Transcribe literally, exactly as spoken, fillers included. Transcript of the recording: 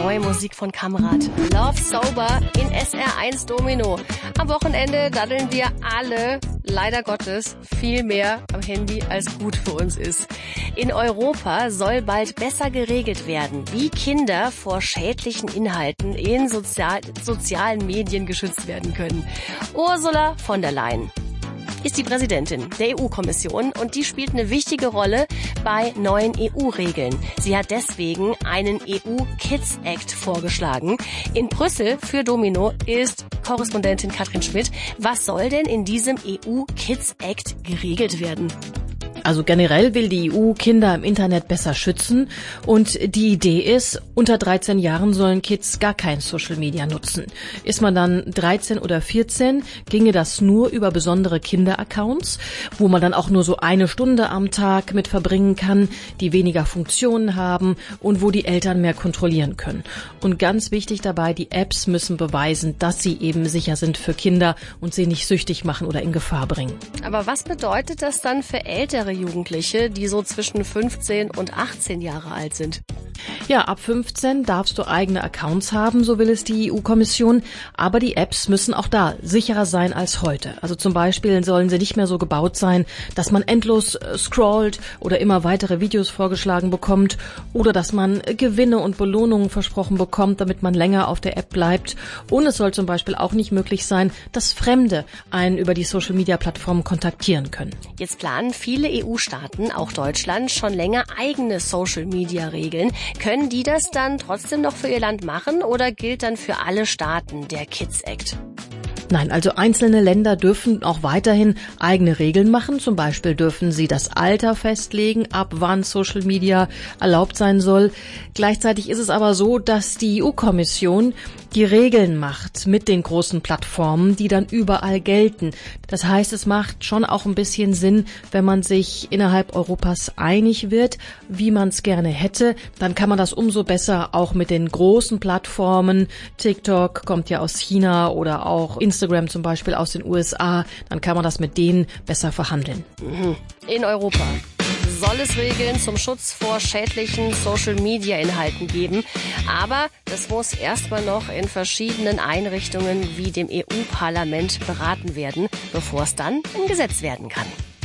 neue Musik von Kamrat. Love Sober in S R eins Domino. Am Wochenende daddeln wir alle, leider Gottes, viel mehr am Handy, als gut für uns ist. In Europa soll bald besser geregelt werden, wie Kinder vor schädlichen Inhalten in sozial- sozialen Medien geschützt werden können. Ursula von der Leyen ist die Präsidentin der E U-Kommission und die spielt eine wichtige Rolle bei neuen E U-Regeln. Sie hat deswegen einen E U-Kids-Act vorgeschlagen. In Brüssel für Domino ist Korrespondentin Katrin Schmidt. Was soll denn in diesem E U-Kids-Act geregelt werden? Also generell will die E U Kinder im Internet besser schützen und die Idee ist, unter dreizehn Jahren sollen Kids gar kein Social Media nutzen. Ist man dann dreizehn oder vierzehn, ginge das nur über besondere Kinderaccounts, wo man dann auch nur so eine Stunde am Tag mit verbringen kann, die weniger Funktionen haben und wo die Eltern mehr kontrollieren können. Und ganz wichtig dabei, die Apps müssen beweisen, dass sie eben sicher sind für Kinder und sie nicht süchtig machen oder in Gefahr bringen. Aber was bedeutet das dann für ältere Jugendliche, die so zwischen fünfzehn und achtzehn Jahre alt sind? Ja, ab fünfzehn darfst du eigene Accounts haben, so will es die E U-Kommission. Aber die Apps müssen auch da sicherer sein als heute. Also zum Beispiel sollen sie nicht mehr so gebaut sein, dass man endlos scrollt oder immer weitere Videos vorgeschlagen bekommt oder dass man Gewinne und Belohnungen versprochen bekommt, damit man länger auf der App bleibt. Und es soll zum Beispiel auch nicht möglich sein, dass Fremde einen über die Social-Media-Plattformen kontaktieren können. Jetzt planen viele E U-Staaten, auch Deutschland, schon länger eigene Social-Media-Regeln. Können die das dann trotzdem noch für ihr Land machen oder gilt dann für alle Staaten der Kids Act? Nein, also einzelne Länder dürfen auch weiterhin eigene Regeln machen. Zum Beispiel dürfen sie das Alter festlegen, ab wann Social Media erlaubt sein soll. Gleichzeitig ist es aber so, dass die E U-Kommission die Regeln macht mit den großen Plattformen, die dann überall gelten. Das heißt, es macht schon auch ein bisschen Sinn, wenn man sich innerhalb Europas einig wird, wie man es gerne hätte. Dann kann man das umso besser auch mit den großen Plattformen. TikTok kommt ja aus China oder auch Instagram zum Beispiel aus den U S A. Dann kann man das mit denen besser verhandeln. In Europa soll es Regeln zum Schutz vor schädlichen Social-Media-Inhalten geben. Aber das muss erstmal noch in verschiedenen Einrichtungen wie dem E U-Parlament beraten werden, bevor es dann ein Gesetz werden kann.